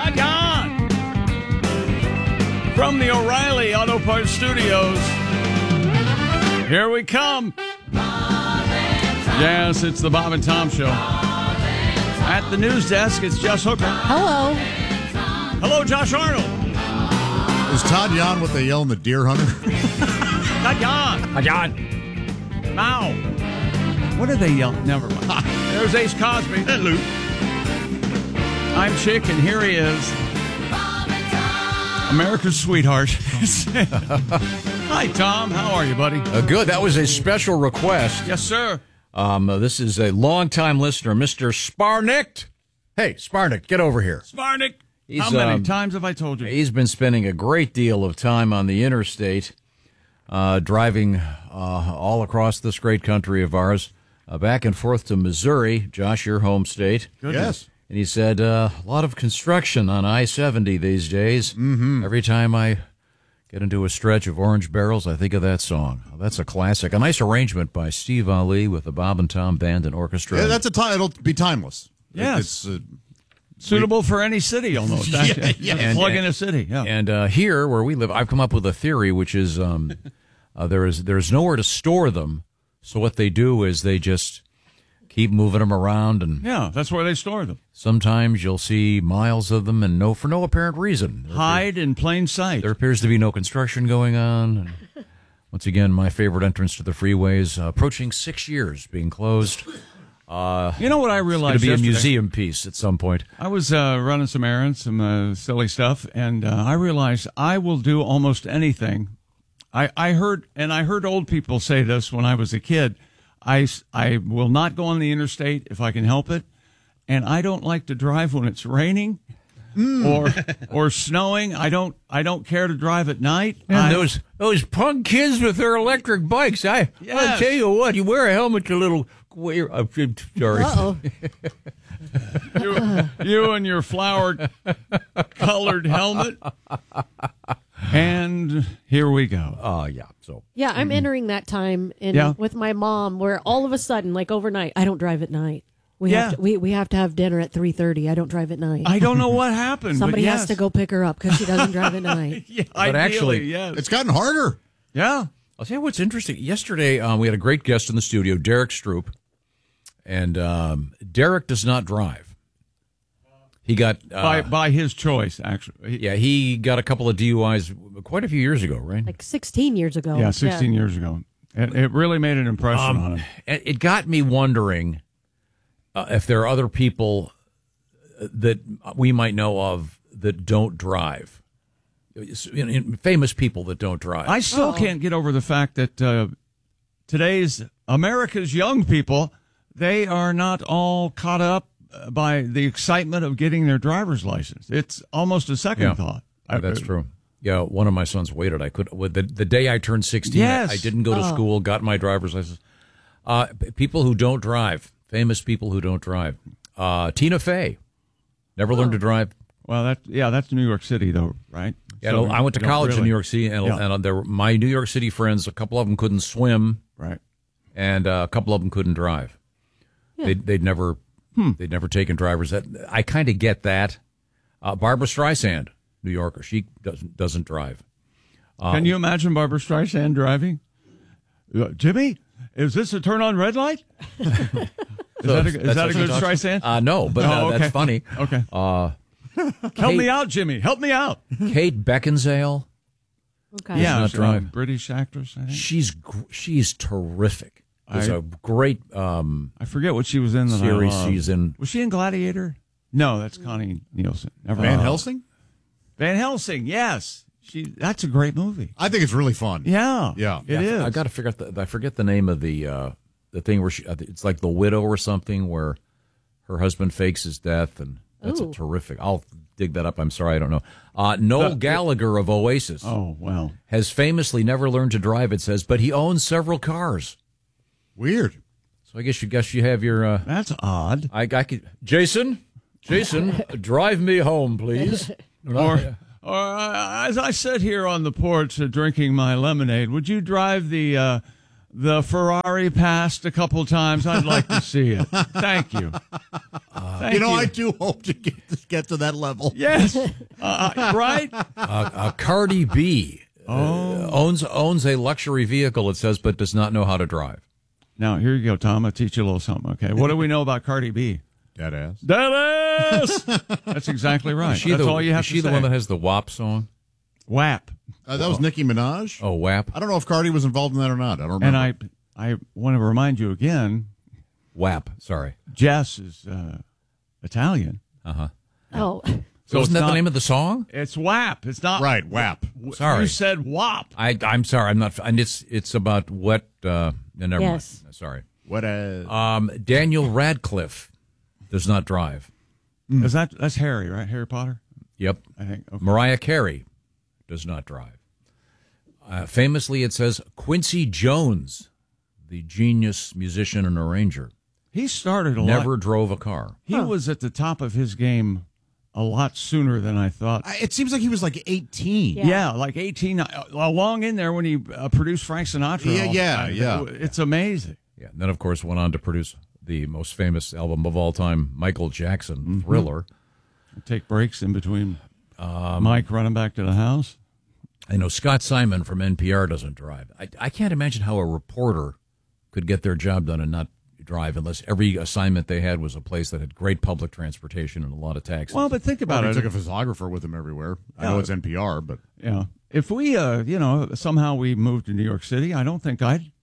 Todd Yon from the O'Reilly Auto Parts Studios. Here we come. Yes, it's the Bob and Tom Show. At the news desk, it's Jess Hooker. Hello. Hello, Josh Arnold. Is Todd Yon what they yell in the Deer Hunter? Todd Yon. Todd Yon. Now. What do they yell? Never mind. There's Ace Cosby. Hello. I'm Chick, and here he is. America's sweetheart. Hi, Tom. How are you, buddy? Good. That was a special request. Yes, sir. This is a longtime listener, Mr. Sparnick. Hey, Sparnick, get over here. Sparnick. How many times have I told you? He's been spending a great deal of time on the interstate, driving all across this great country of ours, back and forth to Missouri, Josh, your home state. Yes. And he said a lot of construction on I-70 these days. Mm-hmm. Every time I get into a stretch of orange barrels, I think of that song. That's a classic. A nice arrangement by Steve Ali with the Bob and Tom Band and Orchestra. Yeah, it'll be timeless. Yes. It's suitable for any city, almost. Yeah. Plug in a city. Yeah. And here, where we live, I've come up with a theory, which is there's nowhere to store them. So what they do is they just keep moving them around, and yeah, that's where they store them. Sometimes you'll see miles of them, and for no apparent reason. Hide in plain sight. There appears to be no construction going on. And once again, my favorite entrance to the freeways, approaching 6 years being closed. You know what I realized? It's going to be yesterday? a museum piece at some point. I was running some errands, some silly stuff, and I realized I will do almost anything. I heard old people say this when I was a kid. I will not go on the interstate if I can help it, and I don't like to drive when it's raining or snowing. I don't care to drive at night. And those punk kids with their electric bikes. I'll tell you what, you wear a helmet, you little. Sorry. Uh-oh. you and your flower-colored helmet. And here we go. Yeah. So Yeah, I'm entering that time with my mom where all of a sudden, like overnight, I don't drive at night. We have to have dinner at 3:30. I don't drive at night. I don't know what happened. Somebody but has to go pick her up because she doesn't drive at night. Yeah, but actually, yes. It's gotten harder. Yeah. I'll tell you what's interesting. Yesterday, we had a great guest in the studio, Derek Stroop, and Derek does not drive. He got by his choice, actually. Yeah, he got a couple of DUIs quite a few years ago, right? Like 16 years ago. Yeah, 16 years ago. It really made an impression on him. It got me wondering if there are other people that we might know of that don't drive. Famous people that don't drive. I still can't get over the fact that today's America's young people, they are not all caught up by the excitement of getting their driver's license. It's almost a second thought. That's true. Yeah, one of my sons waited. The day I turned 16, yes. I didn't go to school, got my driver's license. People who don't drive, famous people who don't drive. Tina Fey, never learned to drive. Well, that's New York City, though, right? Yeah, So I went to college in New York City, and there were my New York City friends. A couple of them couldn't swim, right, and a couple of them couldn't drive. Yeah. They'd never taken driver's. I kind of get that. Barbra Streisand, New Yorker, she doesn't drive. Can you imagine Barbra Streisand driving? Jimmy, is this a turn on red light? Is that a good Streisand? No, but okay. That's funny. Okay. Help me out, Jimmy. Help me out. Kate Beckinsale. Okay. Yeah, she's a British actress, I think. She's terrific. It's a great I forget what she was in the series she's in. Was she in Gladiator? No, that's Connie Nielsen. Van Helsing? Van Helsing, yes. That's a great movie. I think it's really fun. Yeah. It is. I got to figure out I forget the name of the thing where it's like The Widow or something where her husband fakes his death, and that's a terrific. I'll dig that up. I'm sorry, I don't know. Noel Gallagher of Oasis. Oh, well. Has famously never learned to drive, it says, but he owns several cars. Weird. So I guess you have your. That's odd. I could. Jason, drive me home, please. Or as I sit here on the porch drinking my lemonade, would you drive the the Ferrari passed a couple times. I'd like to see it. Thank you. Thank you. I do hope to get to that level. Yes. Right? Cardi B owns a luxury vehicle, it says, but does not know how to drive. Now, here you go, Tom. I'll teach you a little something, okay? What do we know about Cardi B? Dead ass. Dead ass! That's exactly right. That's all you have to say. Is she the one that has the WAP song? WAP. That was Nicki Minaj. Oh, WAP. I don't know if Cardi was involved in that or not. I don't remember. And I want to remind you again, WAP, sorry. Jess is Italian. Uh-huh. Oh. So isn't that the name of the song? It's WAP. It's not Right, WAP. Sorry. You said WAP. I'm sorry. I'm not. And it's about what? Never Yes. mind. Sorry. What a... Daniel Radcliffe does not drive. Is that's Harry, right? Harry Potter? Yep. I think. Okay. Mariah Carey does not drive. Famously, it says Quincy Jones, the genius musician and arranger, He started a lot. never drove a car. He was at the top of his game a lot sooner than I thought. It seems like he was like 18. Yeah. Like 18, along in there when he produced Frank Sinatra. Yeah. It's amazing. Yeah. And then, of course, went on to produce the most famous album of all time, Michael Jackson, Thriller. Take breaks in between Mike running back to the house. I know Scott Simon from NPR doesn't drive. I can't imagine how a reporter could get their job done and not drive unless every assignment they had was a place that had great public transportation and a lot of taxis. Well, but think about He it. took a photographer with him everywhere. I know it's NPR, but... Yeah. If we, somehow we moved to New York City, I don't think I'd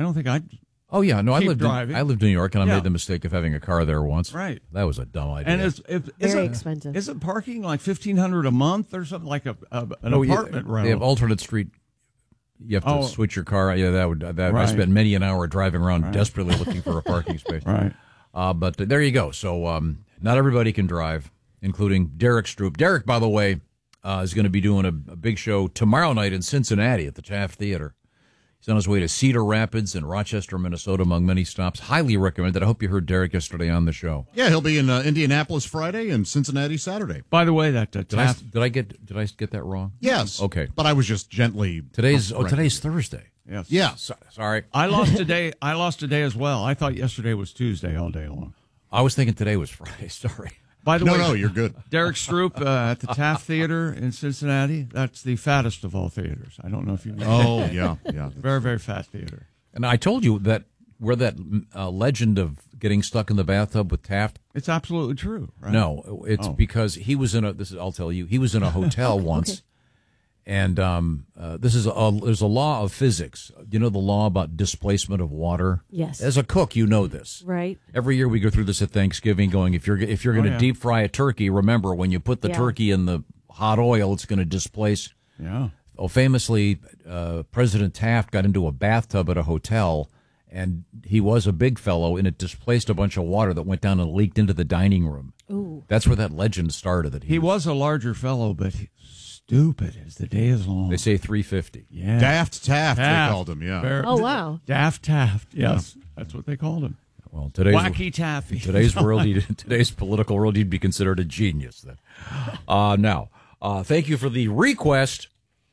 Oh yeah, no, I keep lived driving. in New York, and I Yeah. made the mistake of having a car there once. Right. That was a dumb idea. And Very expensive. Isn't parking like $1,500 a month or something, like an apartment rental? They have alternate street. You have to switch your car. Yeah, that would. I Right. spent many an hour driving around desperately looking for a parking space. Right. But there you go. So not everybody can drive, including Derek Stroop. Derek, by the way, is going to be doing a big show tomorrow night in Cincinnati at the Taft Theater. He's on his way to Cedar Rapids and Rochester, Minnesota, among many stops. Highly recommended. I hope you heard Derek yesterday on the show. Yeah, he'll be in Indianapolis Friday and Cincinnati Saturday. By the way, that Did I get that wrong? Yes. Okay. But I was just gently... Today's correcting. Thursday. yes. Yeah. Sorry. I lost today. I lost today as well. I thought yesterday was Tuesday all day long. I was thinking today was Friday. Sorry. By the way, No, you're good. Derek Stroop at the Taft Theater in Cincinnati. That's the fattest of all theaters. I don't know if you know. Oh, yeah. Very, very fat theater. And I told you that we're that legend of getting stuck in the bathtub with Taft. It's absolutely true, right? No, it's because he was in I'll tell you, he was in a hotel once. And there's a law of physics. You know the law about displacement of water? Yes. As a cook, you know this. Right. Every year we go through this at Thanksgiving going, if you're going to deep fry a turkey, remember when you put the turkey in the hot oil, it's going to displace. Yeah. Oh, famously, President Taft got into a bathtub at a hotel, and he was a big fellow, and it displaced a bunch of water that went down and leaked into the dining room. Ooh. That's where that legend started. That He was a larger fellow, but stupid as the day is long. They say 350. Yeah. Daft Taft, they called him, yeah. Oh, wow. Daft Taft, yes. That's what they called him. Well, today's Wacky Taffy. today's world, today's political world, he'd be considered a genius. Then, now, thank you for the request.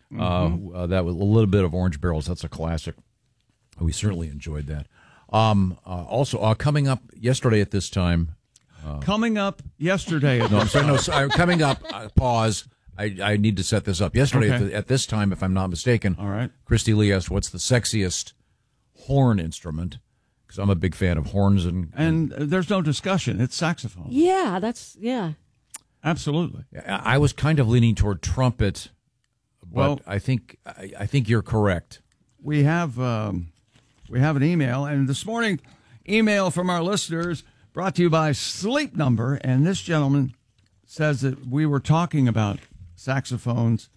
That was a little bit of Orange Barrels. That's a classic. We certainly enjoyed that. Also, coming up yesterday at this time. Coming up yesterday. No, I'm sorry. No, sorry, coming up. Pause. I need to set this up. Yesterday at this time, if I'm not mistaken. All right. Christy Lee asked, "What's the sexiest horn instrument?" Because I'm a big fan of horns And there's no discussion. It's saxophone. Yeah, Absolutely. I was kind of leaning toward trumpet, but Well, I think you're correct. We have an email, and this morning, email from our listeners brought to you by Sleep Number, and this gentleman says that we were talking about saxophones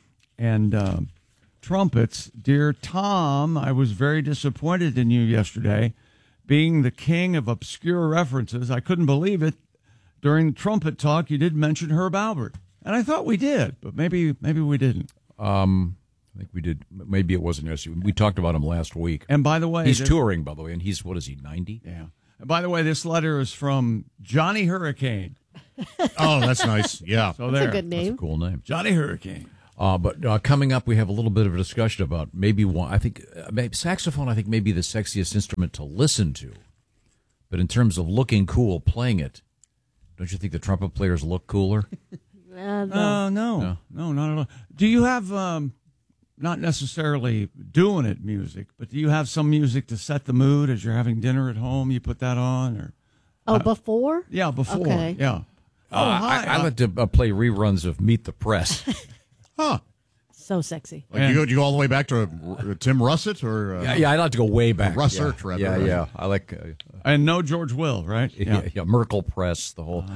and trumpets. Dear Tom, I was very disappointed in you yesterday. Being the king of obscure references, I couldn't believe it. During trumpet talk, you did mention Herb Alpert, and I thought we did, but maybe we didn't. I think we did. Maybe it wasn't yesterday. We talked about him last week. And by the way, He's touring, by the way, and he's, what is he, 90? Yeah. And by the way, this letter is from Johnny Hurricane. Oh, that's nice. Yeah. So That's there. a good That's a name. cool name. Johnny Hurricane. But coming up, we have a little bit of a discussion about maybe saxophone. I think maybe the sexiest instrument to listen to, but in terms of looking cool playing it, don't you think the trumpet players look cooler? No, not at all. Do you have not necessarily doing it music, but do you have some music to set the mood as you're having dinner at home? You put that on, or before? Yeah, before. Okay. Yeah. I like to play reruns of Meet the Press. Huh. So sexy. Like you go all the way back to Tim Russett or yeah, I like to go way back. Russ Search, rather. Yeah, right? yeah. I like and no George Will, right? Yeah, Merkel Press, the whole.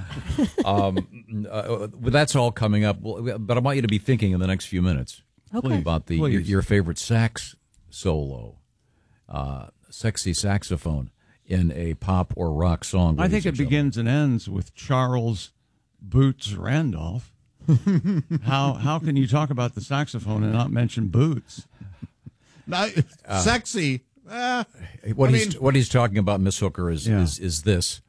That's all coming up. But I want you to be thinking in the next few minutes about your favorite sax solo, sexy saxophone in a pop or rock song. I think it begins and ends with Charles Boots Randolph. How can you talk about the saxophone and not mention Boots? Sexy. What he's talking about, Miss Hooker, is this.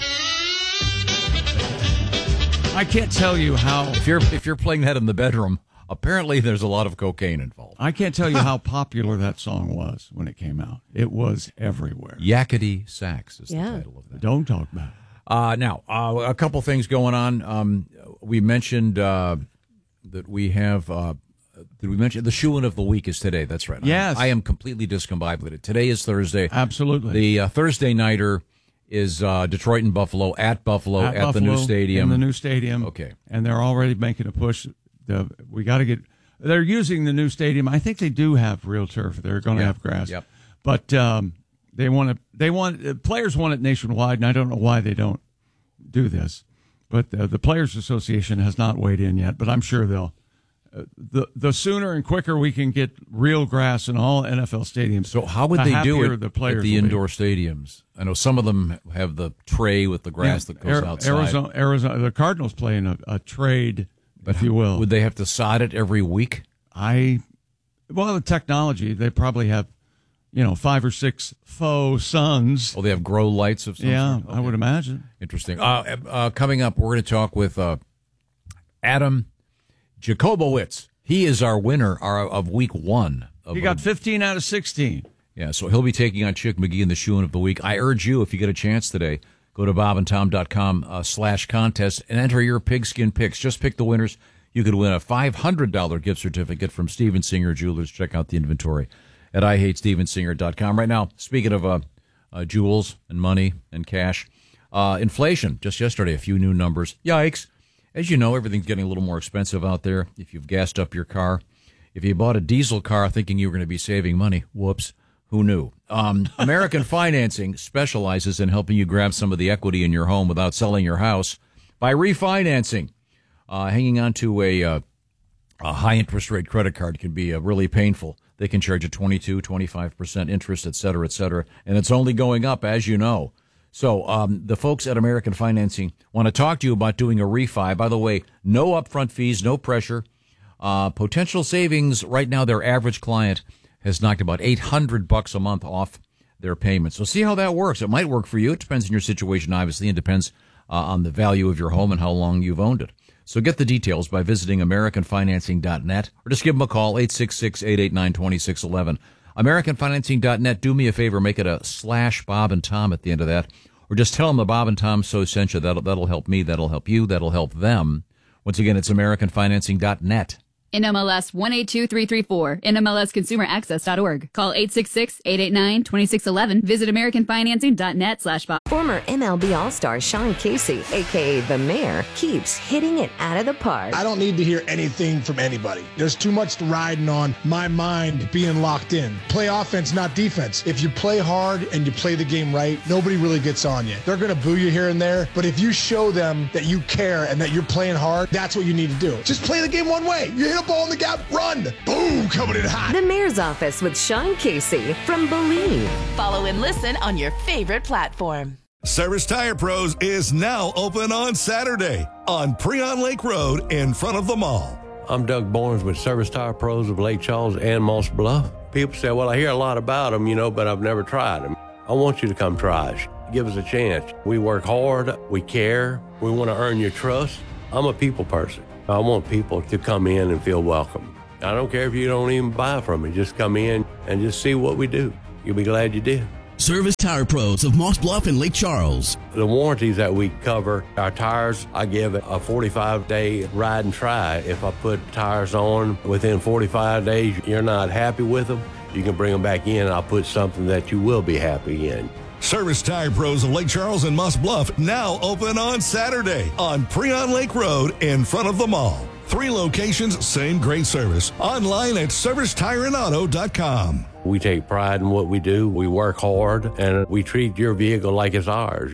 I can't tell you how. If you're playing that in the bedroom, apparently there's a lot of cocaine involved. I can't tell you how popular that song was when it came out. It was everywhere. Yakety Sax is the title of that. Don't talk about it. Now, a couple things going on. We mentioned that we have. Did we mention the shoe-in of the week is today? That's right. Yes. I am completely discombobulated. Today is Thursday. Absolutely. The Thursday nighter is Detroit and Buffalo at Buffalo, the new stadium. In the new stadium. Okay. And they're already making a push. We got to get. They're using the new stadium. I think they do have real turf. They're going to have grass. Yep. But players want it nationwide, and I don't know why they don't do this. But the Players Association has not weighed in yet, but I'm sure they'll. The sooner and quicker we can get real grass in all NFL stadiums. So how would they do it at the indoor stadiums? I know some of them have the tray with the grass that goes outside. Arizona, the Cardinals play in a trade, if you will. Would they have to sod it every week? The technology, they probably have 5 or 6 faux suns. Oh, they have grow lights of some sort? Okay. I would imagine. Interesting. Coming up, we're going to talk with Adam Jacobowitz. He is our winner of week 1. He got 15 out of 16. Yeah, so he'll be taking on Chick McGee in the shoe-in of the week. I urge you, if you get a chance today, go to bobandtom.com/contest and enter your pigskin picks. Just pick the winners. You could win a $500 gift certificate from Steven Singer Jewelers. Check out the inventory at IHateStevenSinger.com. Right now, speaking of jewels and money and cash, inflation, just yesterday, a few new numbers. Yikes. As you know, everything's getting a little more expensive out there. If you've gassed up your car, if you bought a diesel car thinking you were going to be saving money, whoops, who knew? American Financing specializes in helping you grab some of the equity in your home without selling your house by refinancing. Hanging on to a high interest rate credit card can be really painful. They can charge you 22, 25% interest, et cetera, and it's only going up, as you know. So the folks at American Financing want to talk to you about doing a refi. By the way, no upfront fees, no pressure. Potential savings right now, their average client has knocked about $800 a month off their payments. So see how that works. It might work for you. It depends on your situation, obviously, and depends on the value of your home and how long you've owned it. So get the details by visiting AmericanFinancing.net or just give them a call, 866-889-2611. AmericanFinancing.net. Do me a favor, make it a /Bob and Tom at the end of that. Or just tell them the Bob and Tom so sent you. That'll help me. That'll help you. That'll help them. Once again, it's AmericanFinancing.net. NMLS 182334, NMLSConsumerAccess.org. Call 866-889-2611. Visit AmericanFinancing.net/Bob. Former MLB All-Star Sean Casey, a.k.a. The Mayor, keeps hitting it out of the park. I don't need to hear anything from anybody. There's too much riding on my mind being locked in. Play offense, not defense. If you play hard and you play the game right, nobody really gets on you. They're going to boo you here and there, but if you show them that you care and that you're playing hard, that's what you need to do. Just play the game one way. You hit a ball in the gap, run. Boom, coming in hot. The Mayor's Office with Sean Casey from Believe. Follow and listen on your favorite platform. Service Tire Pros is now open on Saturday on Preon Lake Road in front of the mall. I'm Doug Barnes with Service Tire Pros of Lake Charles and Moss Bluff. People say, well, I hear a lot about them, but I've never tried them. I want you to come try us. Give us a chance. We work hard. We care. We want to earn your trust. I'm a people person. I want people to come in and feel welcome. I don't care if you don't even buy from me. Just come in and just see what we do. You'll be glad you did. Service Tire Pros of Moss Bluff and Lake Charles. The warranties that we cover, our tires, I give a 45-day ride and try. If I put tires on within 45 days, you're not happy with them, you can bring them back in and I'll put something that you will be happy in. Service Tire Pros of Lake Charles and Moss Bluff now open on Saturday on Preon Lake Road in front of the mall. 3 locations, same great service. Online at servicetireandauto.com. We take pride in what we do. We work hard, and we treat your vehicle like it's ours.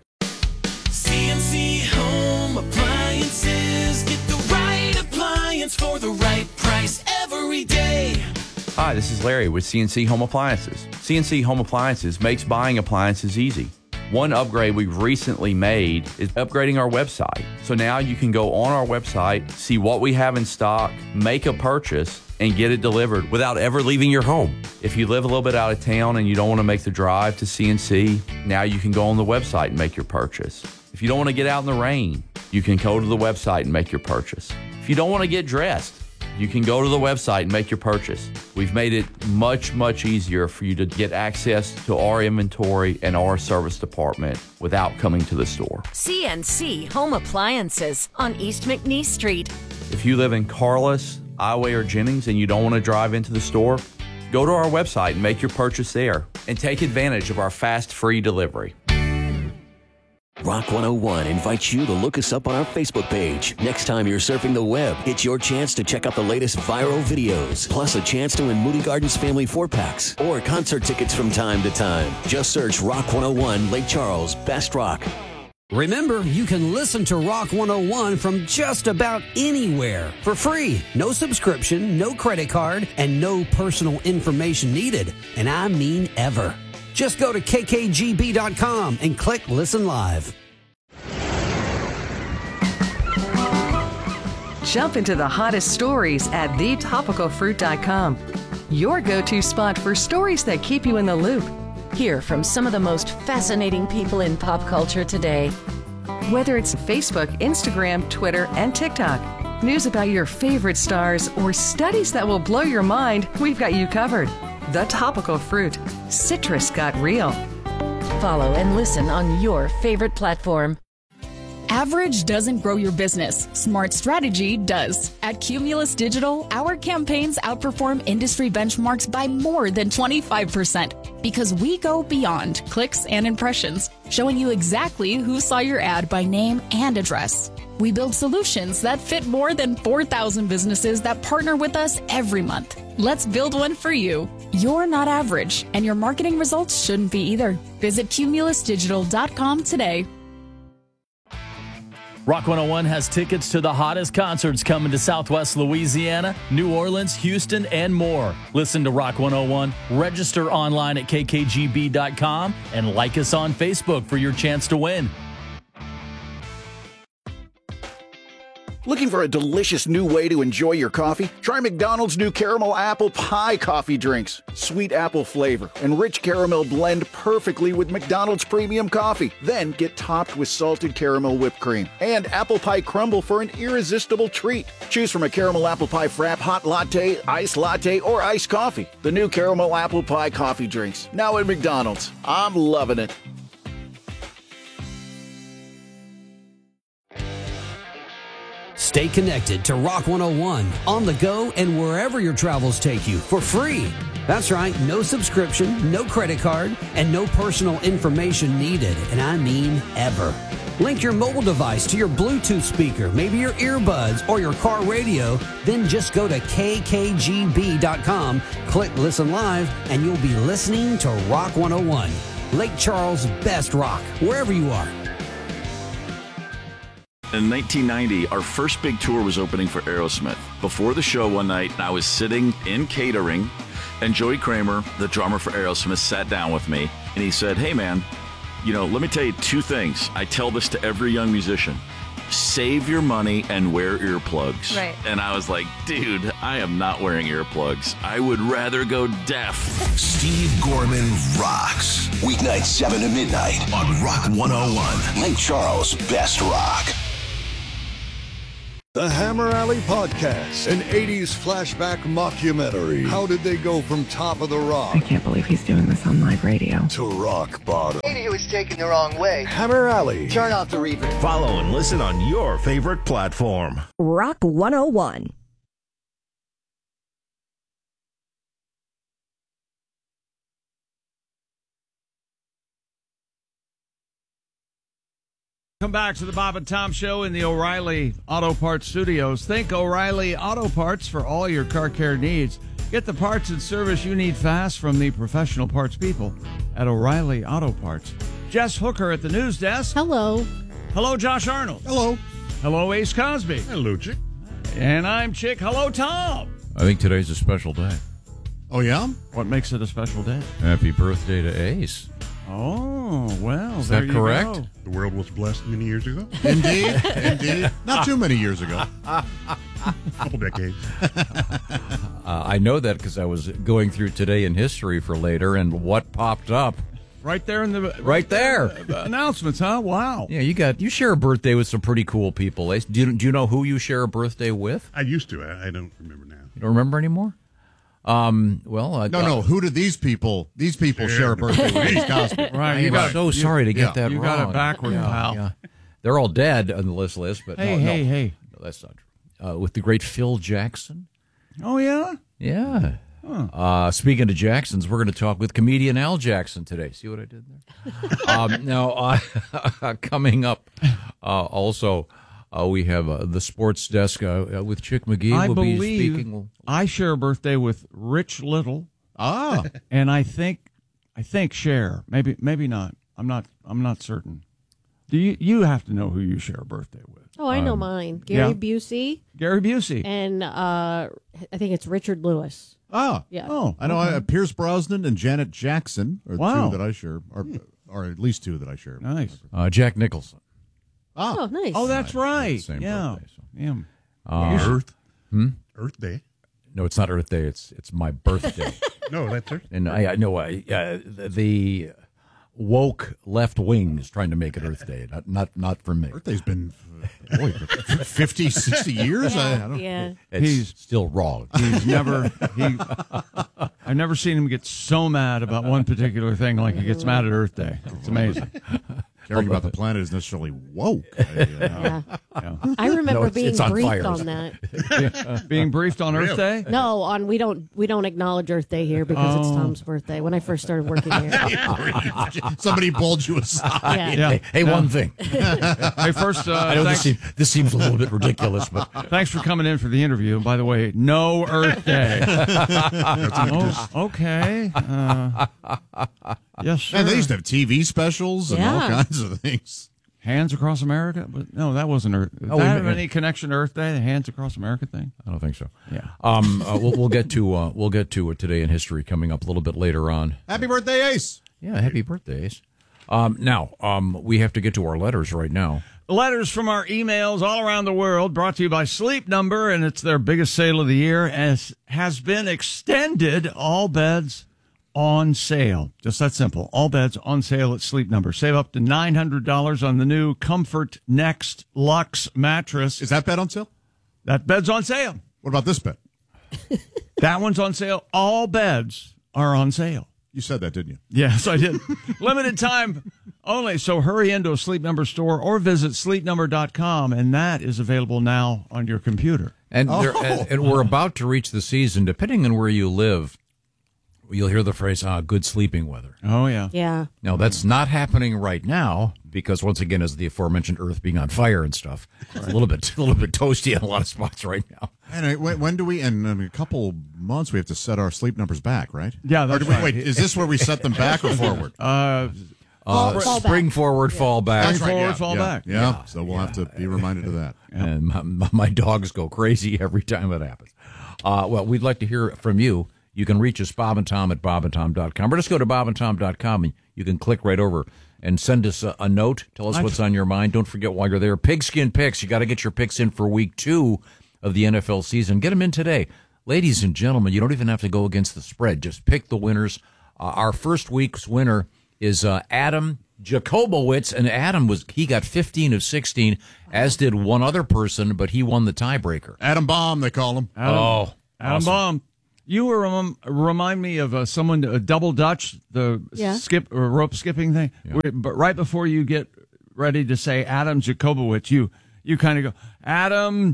CNC Home Appliances. Get the right appliance for the right price every day. Hi, this is Larry with CNC Home Appliances. CNC Home Appliances makes buying appliances easy. One upgrade we've recently made is upgrading our website. So now you can go on our website, see what we have in stock, make a purchase, and get it delivered without ever leaving your home. If you live a little bit out of town and you don't want to make the drive to CNC, now you can go on the website and make your purchase. If you don't want to get out in the rain, you can go to the website and make your purchase. If you don't want to get dressed, you can go to the website and make your purchase. We've made it much, much easier for you to get access to our inventory and our service department without coming to the store. CNC Home Appliances on East McNeese Street. If you live in Carlos, Ioway, or Jennings and you don't want to drive into the store, go to our website and make your purchase there and take advantage of our fast, free delivery. Rock 101 invites you to look us up on our Facebook page. Next time you're surfing the web, it's your chance to check out the latest viral videos, plus a chance to win Moody Gardens family 4-packs or concert tickets from time to time. Just search Rock 101 Lake Charles Best Rock. Remember, you can listen to Rock 101 from just about anywhere for free. No subscription, no credit card, and no personal information needed. And I mean ever. Just go to kkgb.com and click Listen Live. Jump into the hottest stories at thetopicalfruit.com. Your go-to spot for stories that keep you in the loop. Hear from some of the most fascinating people in pop culture today. Whether it's Facebook, Instagram, Twitter, and TikTok, news about your favorite stars, or studies that will blow your mind, we've got you covered. The Topical Fruit. Citrus got real. Follow and listen on your favorite platform. Average doesn't grow your business. Smart strategy does. At Cumulus Digital, our campaigns outperform industry benchmarks by more than 25% because we go beyond clicks and impressions, showing you exactly who saw your ad by name and address. We build solutions that fit more than 4,000 businesses that partner with us every month. Let's build one for you. You're not average, and your marketing results shouldn't be either. Visit cumulusdigital.com today. Rock 101 has tickets to the hottest concerts coming to Southwest Louisiana, New Orleans, Houston, and more. Listen to Rock 101, register online at kkgb.com, and like us on Facebook for your chance to win. Looking for a delicious new way to enjoy your coffee? Try McDonald's new caramel apple pie coffee drinks. Sweet apple flavor and rich caramel blend perfectly with McDonald's premium coffee. Then get topped with salted caramel whipped cream and apple pie crumble for an irresistible treat. Choose from a caramel apple pie frap, hot latte, iced latte, or iced coffee. The new caramel apple pie coffee drinks. Now at McDonald's. I'm loving it. Stay connected to Rock 101 on the go and wherever your travels take you for free. That's right, no subscription, no credit card, and no personal information needed, and I mean ever. Link your mobile device to your Bluetooth speaker, maybe your earbuds or your car radio, then just go to kkgb.com, click Listen Live, and you'll be listening to Rock 101, Lake Charles' best rock, wherever you are. In 1990, our first big tour was opening for Aerosmith. Before the show one night, I was sitting in catering, and Joey Kramer, the drummer for Aerosmith, sat down with me, and he said, "Hey man, let me tell you 2 things. I tell this to every young musician. Save your money and wear earplugs." Right. And I was like, dude, I am not wearing earplugs. I would rather go deaf. Steve Gorman rocks. Weeknights 7 to midnight on Rock 101. Lake Charles' best rock. The Hammer Alley Podcast, an 80s flashback mockumentary. How did they go from top of the rock? I can't believe he's doing this on live radio. To rock bottom. Lady who was taken the wrong way. Hammer Alley. Turn off the reverb. Follow and listen on your favorite platform. Rock 101. Come back to the Bob and Tom Show in the O'Reilly Auto Parts Studios. Think O'Reilly Auto Parts for all your car care needs. Get the parts and service you need fast from the professional parts people at O'Reilly Auto Parts. Jess Hooker at the news desk. Hello. Hello, Josh Arnold. Hello. Hello, Ace Cosby. Hello, Chick. And I'm Chick. Hello, Tom. I think today's a special day. Oh, yeah? What makes it a special day? Happy birthday to Ace. Oh, well, is there that you correct? go. The world was blessed many years ago. Indeed, indeed. Not too many years ago. A couple decades. I know that because I was going through Today in History for later, and what popped up? Right there in the right there. Announcements, huh? Wow. Yeah, you share a birthday with some pretty cool people. Ace. Do you know who you share a birthday with? I used to. I don't remember now. You don't remember anymore? No. Who did these people share a birthday with? Ace Cosby. Right. I'm so sorry to get that you wrong. got it backward, pal. Yeah. They're all dead on the list, but hey. No, that's not true. With the great Phil Jackson. Oh, yeah? Yeah. Huh. Speaking of Jacksons, we're going to talk with comedian Al Jackson today. See what I did there? Now, coming up, also, we have the sports desk with Chick McGee. I will believe be speaking. I share a birthday with Rich Little. And I think Cher. Maybe not. I'm not certain. Do you have to know who you share a birthday with? Oh, I know mine. Gary Busey. Gary Busey. And I think it's Richard Lewis. Yeah. Oh, I know. Pierce Brosnan and Janet Jackson are two that I share, or at least two that I share. Nice. Jack Nicholson. Oh, nice. Oh, that's right. Same yeah. birthday, so. Yeah. Earth. Hmm? Earth Day. No, it's not Earth Day. It's my birthday. No, that's Earth. And I know the woke left wing is trying to make it Earth Day. Not for me. Earth Day's been 50, 60 years. I don't know. He's still wrong. He's I've never seen him get so mad about one particular thing like he gets mad at Earth Day. It's amazing. Caring about the planet is necessarily woke. I remember being briefed on that. Being briefed on Earth Day? No, we don't acknowledge Earth Day here because it's Tom's birthday. When I first started working here, somebody pulled you aside. Yeah. Hey, one thing. Hey, first, I know this seems a little bit ridiculous, but thanks for coming in for the interview. By the way, no Earth Day. Okay. Yes, sir. And they used to have TV specials and all kinds of things. Hands Across America? But no, that wasn't Earth. Does that have any connection to Earth Day, the Hands Across America thing? I don't think so. Yeah. We'll get to Today in History coming up a little bit later on. Happy birthday, Ace. Yeah, happy birthday, Ace. Now, we have to get to our letters right now. Letters from our emails all around the world, brought to you by Sleep Number, and it's their biggest sale of the year, as has been extended. All beds on sale. Just that simple. All beds on sale at Sleep Number. Save up to $900 on the new Comfort Next Luxe mattress. Is that bed on sale? That bed's on sale. What about this bed? That one's on sale. All beds are on sale. You said that, didn't you? Yes, I did. Limited time only, so hurry into a Sleep Number store or visit sleepnumber.com, and that is available now on your computer. And we're about to reach the season. Depending on where you live, you'll hear the phrase, good sleeping weather. Oh, yeah. Yeah. Now, that's not happening right now because, once again, as the aforementioned Earth being on fire and stuff, it's a little bit toasty in a lot of spots right now. Anyway, when do we, in a couple months, we have to set our sleep numbers back, right? Yeah, that's right. Wait, is this where we set them back or forward? Spring forward, fall back. Spring forward, fall back. Yeah, so we'll have to be reminded of that. And my dogs go crazy every time it happens. Well, we'd like to hear from you. You can reach us, Bob and Tom, at bobandtom.com. Or just go to bobandtom.com and you can click right over and send us a note. Tell us what's on your mind. Don't forget while you're there, Pigskin Picks. You got to get your picks in for week 2 of the NFL season. Get them in today. Ladies and gentlemen, you don't even have to go against the spread. Just pick the winners. Our first week's winner is Adam Jacobowitz, and Adam he got 15 of 16, as did one other person, but he won the tiebreaker. Adam Baum, they call him. Adam awesome. Baum. You were remind me of someone, a double Dutch, the skip or rope skipping thing. Yeah. But right before you get ready to say Adam Jacobowitz, you kind of go, Adam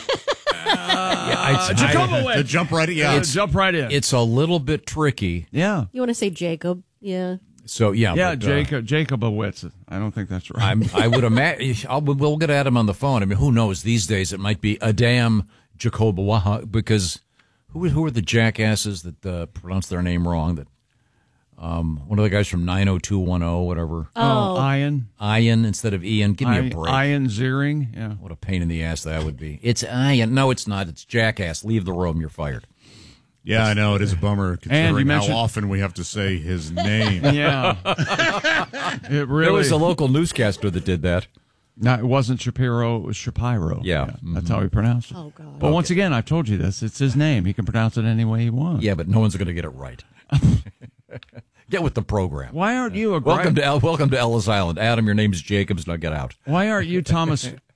Jacobowitz. To jump right in. Jump right in. It's a little bit tricky. Yeah. You want to say Jacob? Yeah. So, yeah. Yeah, but, Jacobowitz. I don't think that's right. I would imagine. We'll get Adam on the phone. I mean, who knows? These days it might be Adam Jacobowitz, because who are the jackasses that pronounce their name wrong? That one of the guys from 90210, whatever. Oh, Ian. Ian instead of Ian. Give me a break. Ian Ziering. Yeah. What a pain in the ass that would be. It's Ian. No, it's not. It's jackass. Leave the room. You're fired. Yeah, I know. It is a bummer considering how often we have to say his name. Yeah. It really. There was a local newscaster that did that. No, it wasn't Shapiro. It was Shapiro. Yeah. Mm-hmm. That's how he pronounced it. Oh, God. But once again, I've told you this. It's his name. He can pronounce it any way he wants. Yeah, but no one's going to get it right. Get with the program. Why aren't you a welcome to Ellis Island, Adam? Your name's Jacobs. Now get out. Why aren't you Tom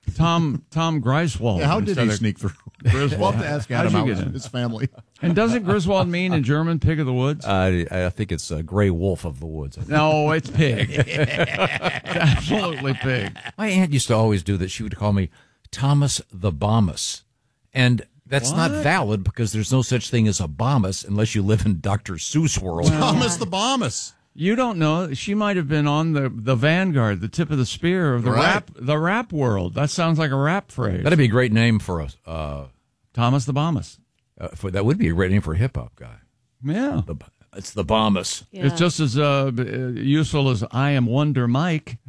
Griswold? Yeah, how did he sneak through? Griswold. We'll have to ask Adam how his family. And doesn't Griswold mean in German pig of the woods? I think it's gray wolf of the woods. No, it's pig. Absolutely pig. My aunt used to always do that. She would call me Thomas the Bombus, and that's not valid because there's no such thing as a Bombus unless you live in Dr. Seuss world. Thomas the Bombus. You don't know. She might have been on the vanguard, the tip of the spear of the rap world. That sounds like a rap phrase. That'd be a great name for us. Thomas the Bombus. That would be a great name for a hip hop guy. Yeah, it's the Bombus. Yeah. It's just as useful as I Am Wonder Mike,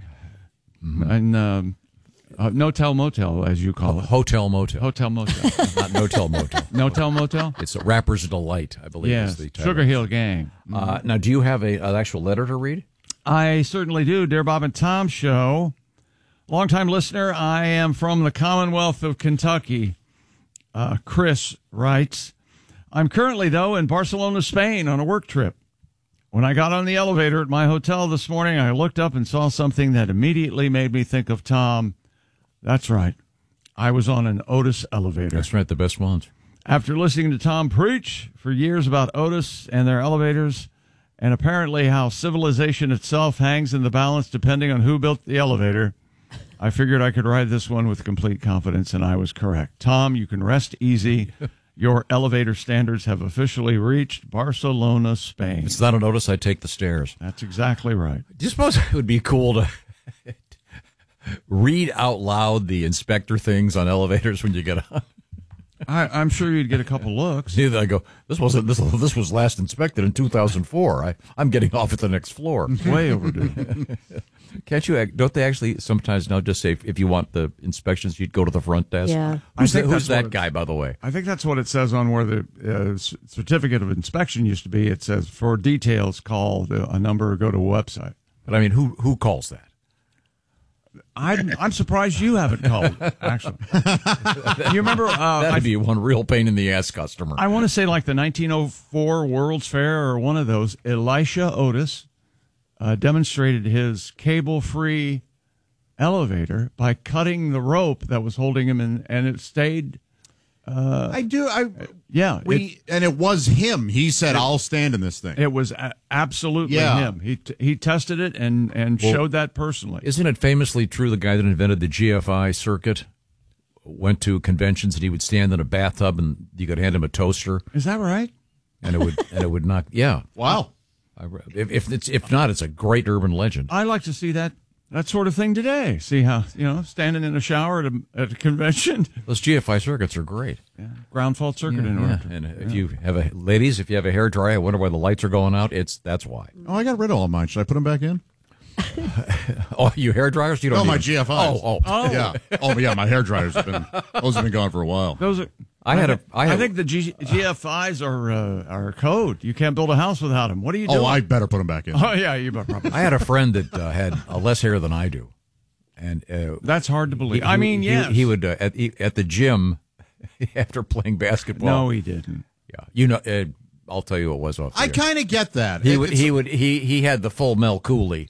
and No-Tell Motel, as you call it. Hotel Motel. Hotel Motel. Not No-Tell Motel. No-Tell Motel? It's a Rapper's Delight, I believe. Yes, is the title. Sugar Hill Gang. Now, do you have an actual letter to read? I certainly do. Dear Bob and Tom Show, longtime listener, I am from the Commonwealth of Kentucky. Chris writes, I'm currently, though, in Barcelona, Spain on a work trip. When I got on the elevator at my hotel this morning, I looked up and saw something that immediately made me think of Tom. That's right. I was on an Otis elevator. That's right, the best ones. After listening to Tom preach for years about Otis and their elevators, and apparently how civilization itself hangs in the balance depending on who built the elevator, I figured I could ride this one with complete confidence, and I was correct. Tom, you can rest easy. Your elevator standards have officially reached Barcelona, Spain. If it's not an Otis, I take the stairs. That's exactly right. Do you suppose it would be cool to read out loud the inspector things on elevators when you get on? I'm sure you'd get a couple looks. I go, this was last inspected in 2004. I'm getting off at the next floor. It's way overdue. Don't they actually sometimes now just say if you want the inspections, you'd go to the front desk? Yeah. Who's that guy, by the way? I think that's what it says on where the certificate of inspection used to be. It says, for details, call a number or go to a website. But I mean, who calls that? I'm surprised you haven't called, actually. You remember? That'd be one real pain in the ass customer. I want to say like the 1904 World's Fair or one of those, Elisha Otis demonstrated his cable-free elevator by cutting the rope that was holding him in, and it stayed. Yeah. And it was him. He said, I'll stand in this thing. It was absolutely him. He tested it and showed that personally. Isn't it famously true the guy that invented the GFI circuit went to conventions and he would stand in a bathtub and you could hand him a toaster? Is that right? And it would knock. Yeah. Wow. If not, it's a great urban legend. I like to see that sort of thing today. See how, standing in a shower at a convention. Those GFI circuits are great. Yeah. Ground fault circuit in order. And if you have a hair dryer, I wonder why the lights are going out. That's why. Oh, I got rid of all mine. Should I put them back in? Oh, you hair dryers? You don't. My GFIs. Oh, yeah. Oh, yeah. My hair dryers have been gone for a while. Those are. I think the GFIs are code. You can't build a house without them. What are you doing? Oh, I better put them back in. Oh, yeah, you better. Probably. I had a friend that had less hair than I do, and that's hard to believe. Yes, he would at the gym after playing basketball. No, he didn't. Yeah, I'll tell you what was off. I kind of get that. He had the full Mel Cooley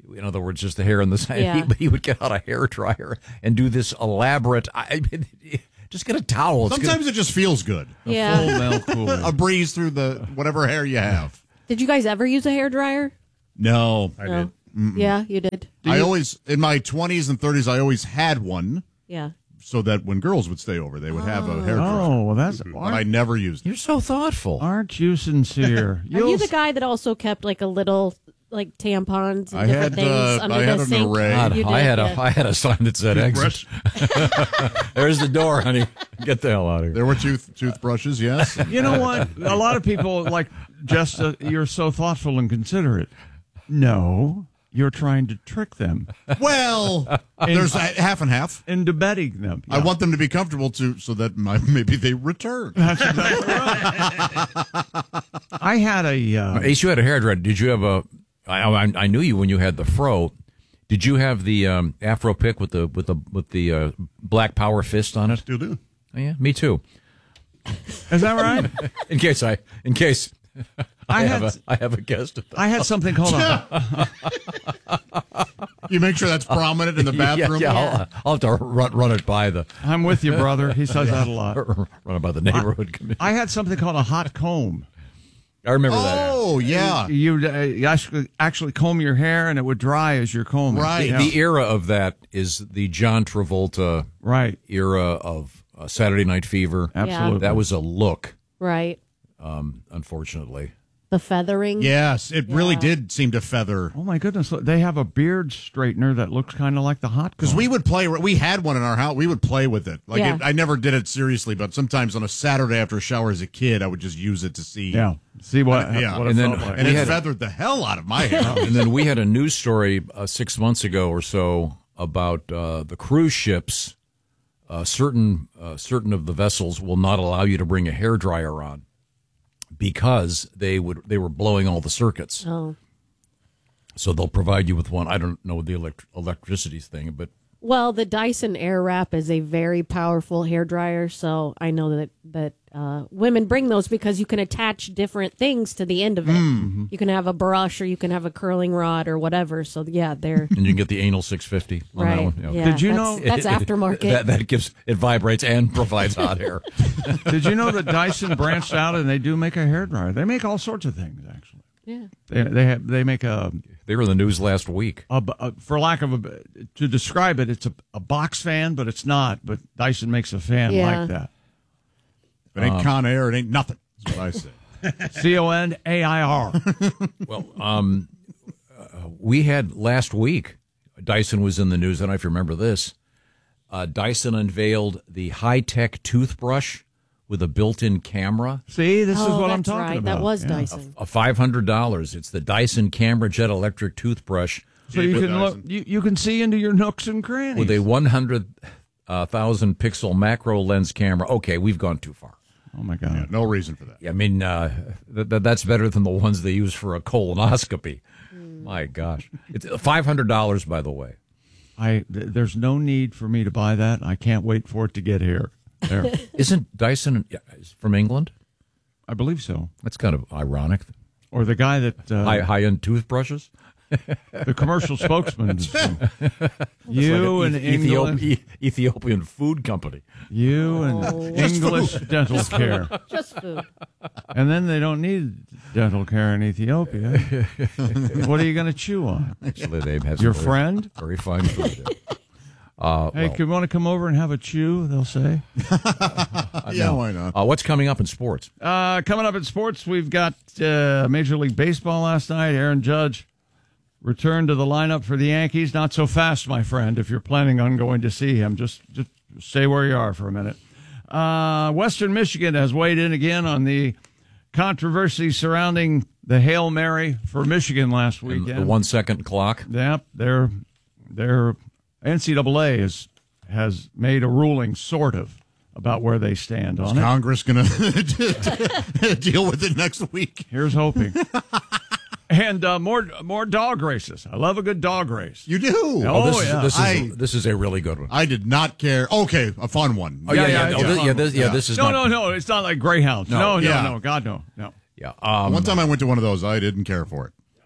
In other words, just the hair on the side. Yeah. He would get out a hair dryer and do this elaborate. Just get a towel. Sometimes it just feels good. Yeah. A breeze through the whatever hair you have. Did you guys ever use a hairdryer? No, I did. Yeah, you did. I always, in my 20s and 30s, I always had one. Yeah. So that when girls would stay over, they would have a hairdryer. Oh, well, that's. But I never used it. You're so thoughtful. Aren't you sincere? Are you the guy that also kept like a little like tampons and different things under the sink? God, You did, I had a sign that said exit. There's the door, honey. Get the hell out of here. There were toothbrushes, yes. You know what? A lot of people like just you're so thoughtful and considerate. No, you're trying to trick them. Well, there's half and half. Into betting them. I want them to be comfortable so that maybe they return. That's exactly right. I had a Ace, you had a hairdryer. Did you have a? I knew you when you had the fro. Did you have the afro pick with the black power fist on it? Still do. Oh, yeah, me too. Is that right? in case I have a guest. I had something called You make sure that's prominent in the bathroom. Yeah. I'll have to run it by the. I'm with you, brother. He says that a lot. Run it by the neighborhood committee. I had something called a hot comb. I remember that. Oh, yeah. You actually comb your hair, and it would dry as you're combing. Right. The era of that is the John Travolta era of Saturday Night Fever. Absolutely. That was a look. Right. Unfortunately. The feathering. Yes, it really did seem to feather. Oh, my goodness. They have a beard straightener that looks kind of like the hot comb. Because we had one in our house. We would play with it. I never did it seriously, but sometimes on a Saturday after a shower as a kid, I would just use it to see. Yeah. See what and it felt like. And it feathered the hell out of my hair. And then we had a news story 6 months ago or so about the cruise ships. Certain of the vessels will not allow you to bring a hairdryer on because they were blowing all the circuits. Oh. So they'll provide you with one. I don't know the electricity thing, but Well, the Dyson Airwrap is a very powerful hairdryer, so I know that women bring those because you can attach different things to the end of it. Mm-hmm. You can have a brush or you can have a curling rod or whatever. So yeah, they're and you can get the anal 650 on right. that one. Yeah. Yeah, Did you know that's aftermarket? It vibrates and provides hot hair. Did you know that Dyson branched out and they do make a hairdryer? They make all sorts of things actually. Yeah. They make a. They were in the news last week. For lack of to describe it, it's a box fan, but it's not. But Dyson makes a fan like that. If it ain't Conair, it ain't nothing. That's what I say. CONAIR. Well, we had last week, Dyson was in the news. I don't know if you remember this. Dyson unveiled the high-tech toothbrush with a built-in camera. See, this is what I'm talking about. That was Dyson. $500. It's the Dyson Camera Jet electric toothbrush. So you can look. You can see into your nooks and crannies with a 100,000 pixel macro lens camera. Okay, we've gone too far. Oh my God! Yeah, no reason for that. I mean, that's better than the ones they use for a colonoscopy. My gosh, it's $500, by the way. There's no need for me to buy that. I can't wait for it to get here. There. Isn't Dyson from England? I believe so. That's kind of ironic. Or the guy that high-end toothbrushes. The commercial spokesman. Ethiopian food company. You and English dental care. Just food. And then they don't need dental care in Ethiopia. What are you going to chew on? Actually, they have your friend. Very fine food. Hey, you want to come over and have a chew? They'll say. Yeah, why not? What's coming up in sports? Coming up in sports, we've got Major League Baseball last night. Aaron Judge returned to the lineup for the Yankees. Not so fast, my friend. If you're planning on going to see him, just stay where you are for a minute. Western Michigan has weighed in again on the controversy surrounding the Hail Mary for Michigan last weekend. And the 1 second clock. Yep, their NCAA has made a ruling, sort of, about where they stand on it. Is Congress going to deal with it next week? Here's hoping. And more dog races. I love a good dog race. You do? This is a really good one. I did not care. Okay, a fun one. Oh, this is No, it's not like Greyhounds. No, God, no. Yeah. One time I went to one of those. I didn't care for it.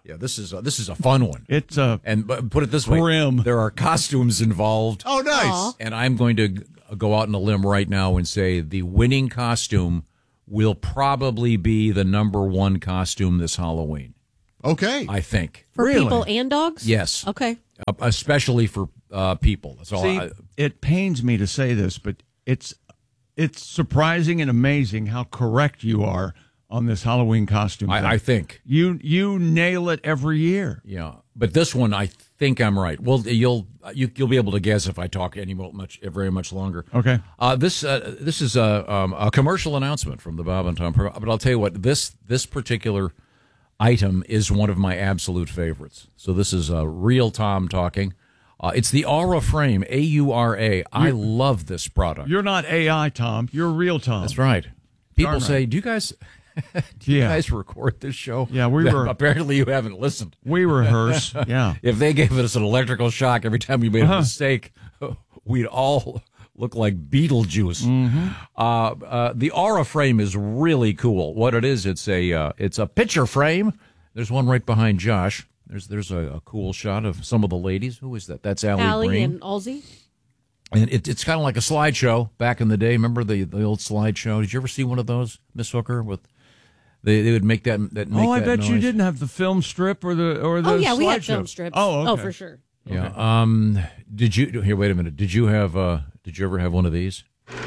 Yeah, this is a fun one. It's and put it this way: there are costumes involved. Oh, nice! Aww. And I'm going to go out on a limb right now and say the winning costume will probably be the number one costume this Halloween. Okay, I think For people and dogs? Yes. Okay. Especially for people. That's all. See, it pains me to say this, but it's surprising and amazing how correct you are on this Halloween costume. I think you nail it every year. Yeah, but this one I think I'm right. Well, you'll be able to guess if I talk very much longer. Okay. This is a commercial announcement from the Bob and Tom program, but I'll tell you what, this particular item is one of my absolute favorites. So this is real Tom talking. It's the Aura Frame, AURA. I love this product. You're not AI, Tom. You're real Tom. That's right. People Darn say, right. "Do you guys?" Do you guys record this show? Yeah, we were. Apparently, you haven't listened. We rehearse. Yeah. If they gave us an electrical shock every time we made a mistake, we'd all look like Beetlejuice. Mm-hmm. The Aura Frame is really cool. What it is, it's a picture frame. There's one right behind Josh. There's a cool shot of some of the ladies. Who is that? That's Allie Green. and Halsey. And it's kind of like a slideshow back in the day. Remember the old slideshow? Did you ever see one of those, Miss Hooker? With they would make that. I bet noise. you didn't have the film strip or the. Oh yeah, we had slideshow. film strips. Oh, okay. Oh, for sure. Yeah. Okay. Did you here? Wait a minute. Did you ever have one of these?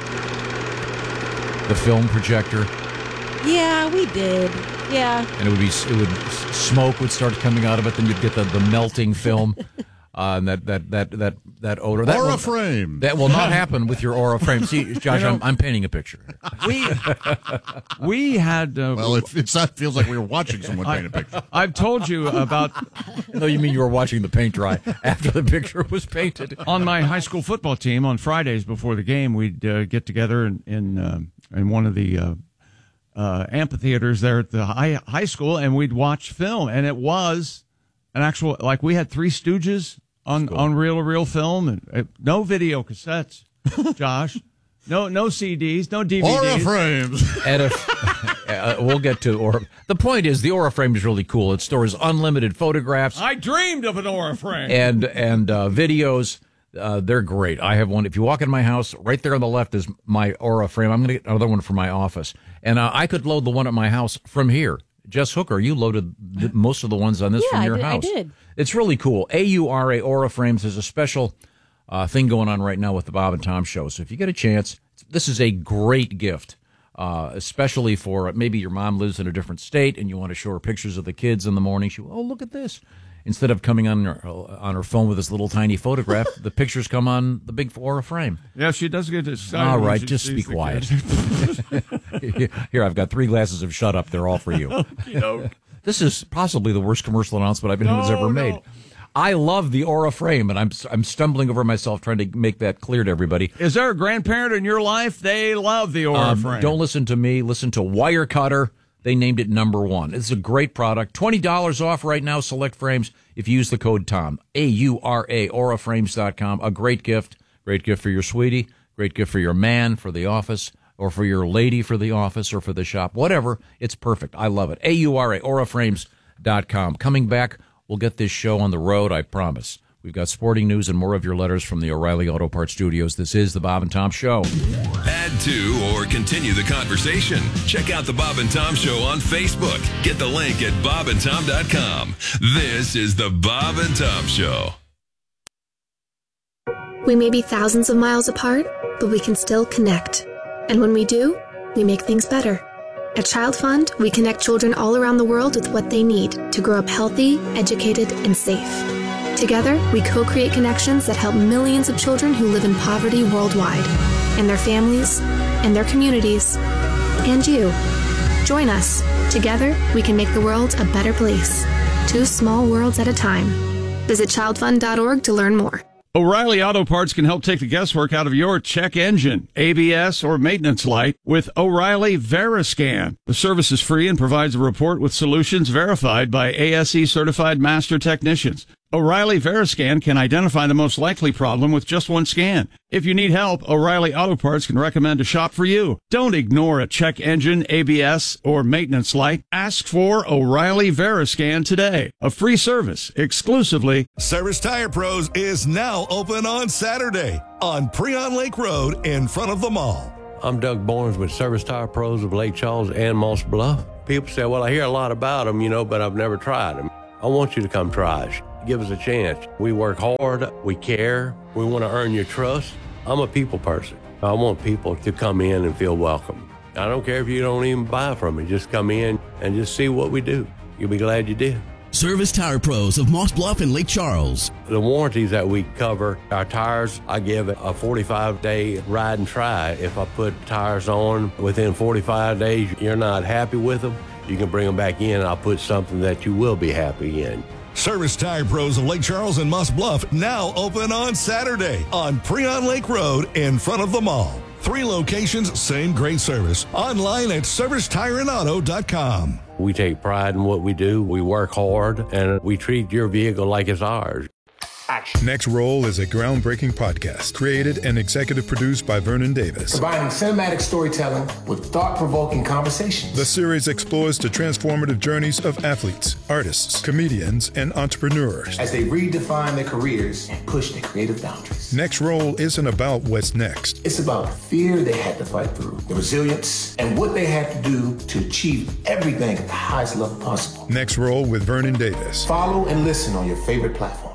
The film projector. Yeah, we did. Yeah. And smoke would start coming out of it. Then you'd get the melting film. And that odor. Aura Frame. That will not happen with your Aura Frame. See, Josh, I'm painting a picture. We had. It feels like we were watching someone paint a picture. I've told you about. No, you mean you were watching the paint dry after the picture was painted. On my high school football team, on Fridays before the game, we'd get together in one of the amphitheaters there at the high school, and we'd watch film, and it was an actual, like, we had Three Stooges on reel-to-reel film, and no video cassettes, Josh. No CDs, no DVDs. Aura Frames. And if we'll get to Aura. The point is, the Aura Frame is really cool. It stores unlimited photographs. I dreamed of an Aura Frame. And videos. They're great. I have one. If you walk in my house, right there on the left is my Aura Frame. I'm going to get another one for my office. And I could load the one at my house from here. Jess Hooker, you loaded most of the ones on this from your house. I did. It's really cool. AURA, Aura Frames, is a special thing going on right now with the Bob and Tom Show. So if you get a chance, this is a great gift, especially for maybe your mom lives in a different state and you want to show her pictures of the kids in the morning. Look at this. Instead of coming on her phone with this little tiny photograph, the pictures come on the big Aura Frame. Yeah, she does get excited. All right, just be quiet. Here, I've got 3 glasses of Shut Up. They're all for you. This is possibly the worst commercial announcement I've ever made. I love the Aura Frame, and I'm stumbling over myself trying to make that clear to everybody. Is there a grandparent in your life? They love the Aura Frame. Don't listen to me. Listen to Wirecutter. They named it #1. It's a great product. $20 off right now, select frames, if you use the code TOM. AURA, auraframes.com. A great gift. Great gift for your sweetie. Great gift for your man, for the office, or for your lady for the office, or for the shop. Whatever. It's perfect. I love it. AURA, auraframes.com. Coming back, we'll get this show on the road, I promise. We've got sporting news and more of your letters from the O'Reilly Auto Parts Studios. This is the Bob and Tom Show. Add to or continue the conversation. Check out the Bob and Tom Show on Facebook. Get the link at bobandtom.com. This is the Bob and Tom Show. We may be thousands of miles apart, but we can still connect. And when we do, we make things better. At Child Fund, we connect children all around the world with what they need to grow up healthy, educated, and safe. Together, we co-create connections that help millions of children who live in poverty worldwide, and their families, and their communities, and you. Join us. Together, we can make the world a better place. 2 small worlds at a time. Visit childfund.org to learn more. O'Reilly Auto Parts can help take the guesswork out of your check engine, ABS, or maintenance light with O'Reilly Veriscan. The service is free and provides a report with solutions verified by ASE certified master technicians. O'Reilly Veriscan can identify the most likely problem with just one scan. If you need help, O'Reilly Auto Parts can recommend a shop for you. Don't ignore a check engine, ABS, or maintenance light. Ask for O'Reilly Veriscan today. A free service exclusively. Service Tire Pros is now open on Saturday on Preon Lake Road in front of the mall. I'm Doug Barnes with Service Tire Pros of Lake Charles and Moss Bluff. People say, well, I hear a lot about them, but I've never tried them. I want you to come try us. Give us a chance. We work hard. We care. We want to earn your trust. I'm a people person. I want people to come in and feel welcome. I don't care if you don't even buy from me. Just come in and just see what we do. You'll be glad you did. Service Tire Pros of Moss Bluff and Lake Charles. The warranties that we cover, our tires, I give it a 45-day ride and try. If I put tires on within 45 days, you're not happy with them, you can bring them back in and I'll put something that you will be happy in. Service Tire Pros of Lake Charles and Moss Bluff now open on Saturday on Preon Lake Road in front of the mall. 3 locations, same great service. Online at ServiceTireandAuto.com. We take pride in what we do. We work hard and we treat your vehicle like it's ours. Next Roll is a groundbreaking podcast created and executive produced by Vernon Davis. Combining cinematic storytelling with thought-provoking conversations. The series explores the transformative journeys of athletes, artists, comedians, and entrepreneurs as they redefine their careers and push their creative boundaries. Next Roll isn't about what's next. It's about the fear they had to fight through, the resilience, and what they had to do to achieve everything at the highest level possible. Next Roll with Vernon Davis. Follow and listen on your favorite platform.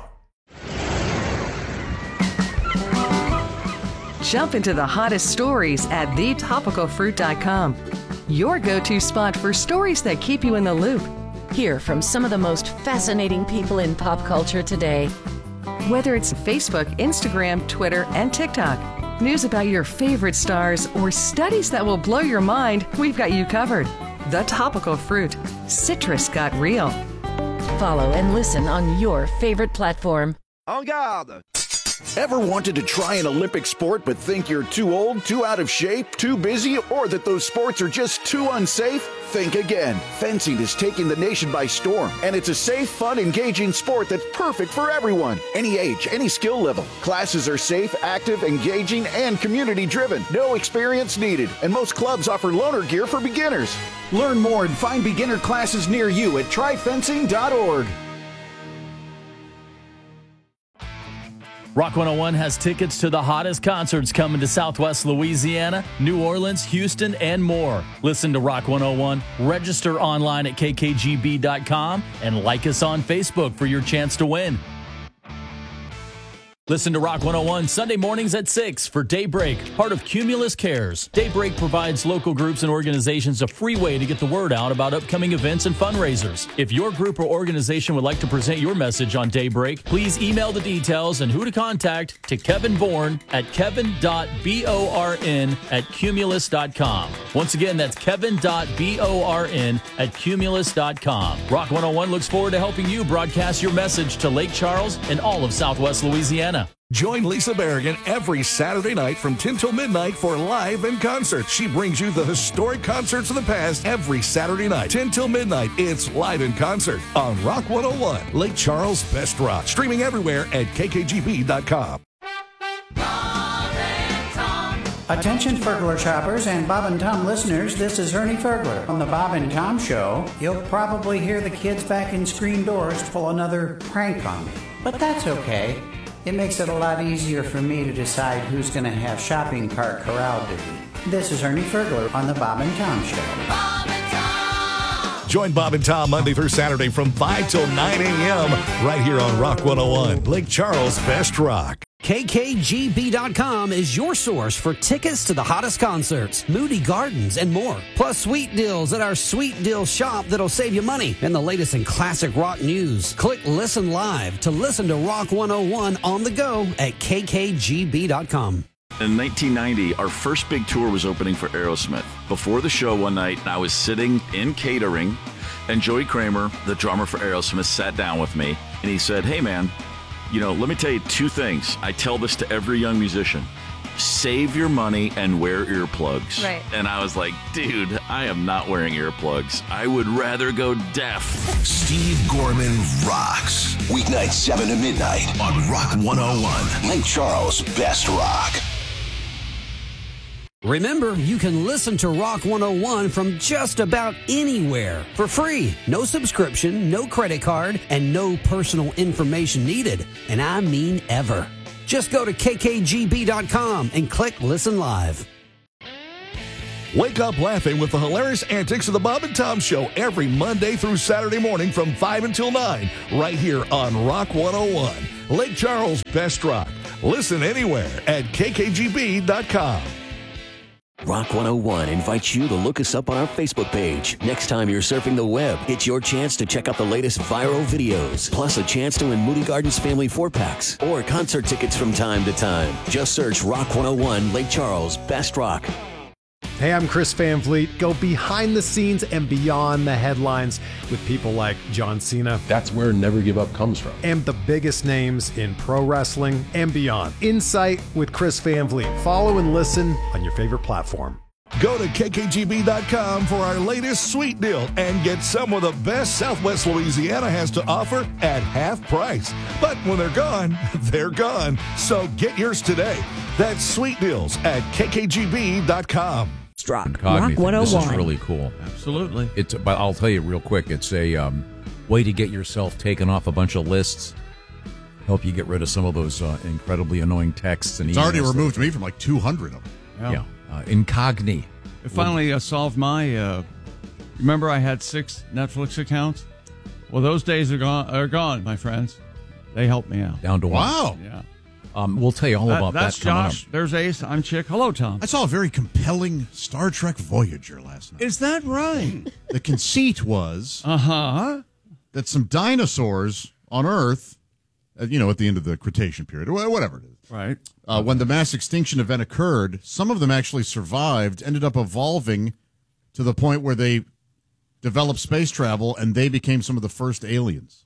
Jump into the hottest stories at thetopicalfruit.com. Your go-to spot for stories that keep you in the loop. Hear from some of the most fascinating people in pop culture today. Whether it's Facebook, Instagram, Twitter, and TikTok, news about your favorite stars, or studies that will blow your mind, we've got you covered. The Topical Fruit. Citrus got real. Follow and listen on your favorite platform. En garde! Ever wanted to try an Olympic sport but think you're too old, too out of shape, too busy, or that those sports are just too unsafe? Think again. Fencing is taking the nation by storm, and it's a safe, fun, engaging sport that's perfect for everyone. Any age, any skill level. Classes are safe, active, engaging, and community-driven. No experience needed, and most clubs offer loaner gear for beginners. Learn more and find beginner classes near you at tryfencing.org. Rock 101 has tickets to the hottest concerts coming to Southwest Louisiana, New Orleans, Houston, and more. Listen to Rock 101, register online at kkgb.com, and like us on Facebook for your chance to win. Listen to Rock 101 Sunday mornings at 6 for Daybreak, part of Cumulus Cares. Daybreak provides local groups and organizations a free way to get the word out about upcoming events and fundraisers. If your group or organization would like to present your message on Daybreak, please email the details and who to contact to Kevin Bourne at kevin.born@cumulus.com. Once again, that's kevin.born@cumulus.com. Rock 101 looks forward to helping you broadcast your message to Lake Charles and all of Southwest Louisiana. Join Lisa Berrigan every Saturday night from 10 till midnight for Live in Concert. She brings you the historic concerts of the past every Saturday night. 10 till midnight, it's Live in Concert on Rock 101, Lake Charles' Best Rock. Streaming everywhere at kkgb.com. Attention Fergler shoppers and Bob and Tom listeners, this is Ernie Fergler. On the Bob and Tom Show, you'll probably hear the kids back in screen doors pull another prank on me. But that's okay. It makes it a lot easier for me to decide who's going to have shopping cart corral duty. This is Ernie Fergler on the Bob and Tom Show. Bob and Tom! Join Bob and Tom Monday through Saturday from 5 till 9 a.m. right here on Rock 101, Lake Charles' Best Rock. KKGB.com is your source for tickets to the hottest concerts, Moody Gardens, and more. Plus sweet deals at our Sweet Deal shop that'll save you money and the latest in classic rock news. Click Listen Live to listen to Rock 101 on the go at KKGB.com. In 1990, our first big tour was opening for Aerosmith. Before the show one night, I was sitting in catering, and Joey Kramer, the drummer for Aerosmith, sat down with me, and he said, "Hey, man, let me tell you 2 things. I tell this to every young musician. save your money and wear earplugs. Right. And I was like, dude, I am not wearing earplugs. I would rather go deaf. Steve Gorman rocks. Weeknights 7 to midnight on Rock 101. Lake Charles' best rock. Remember, you can listen to Rock 101 from just about anywhere for free. No subscription, no credit card, and no personal information needed. And I mean ever. Just go to kkgb.com and click Listen Live. Wake up laughing with the hilarious antics of the Bob and Tom Show every Monday through Saturday morning from 5 until 9, right here on Rock 101. Lake Charles' best rock. Listen anywhere at kkgb.com. Rock 101 invites you to look us up on our Facebook page. Next time you're surfing the web, it's your chance to check out the latest viral videos, plus a chance to win Moody Gardens Family 4-packs or concert tickets from time to time. Just search Rock 101 Lake Charles Best Rock. Hey, I'm Chris Van Vliet. Go behind the scenes and beyond the headlines with people like John Cena. That's where Never Give Up comes from. And the biggest names in pro wrestling and beyond. Insight with Chris Van Vliet. Follow and listen on your favorite platform. Go to kkgb.com for our latest sweet deal and get some of the best Southwest Louisiana has to offer at half price. But when they're gone, they're gone. So get yours today. That's sweet deals at kkgb.com. Rock 101. This is 101. really cool. Absolutely. But I'll tell you real quick, it's a way to get yourself taken off a bunch of lists. Help you get rid of some of those incredibly annoying texts and emails. It's already removed me from like 200 of them. Yeah. Incogni. It finally solved my. Remember, I had 6 Netflix accounts. Well, those days are gone, my friends. They helped me out. Down to one. Wow. Yeah. We'll tell you all about that's that coming Josh. There's Ace. I'm Chick. Hello, Tom. I saw a very compelling Star Trek Voyager last night. Is that right? The conceit was that some dinosaurs on Earth, at the end of the Cretaceous period, or whatever it is, right? When the mass extinction event occurred, some of them actually survived, ended up evolving to the point where they developed space travel, and they became some of the first aliens.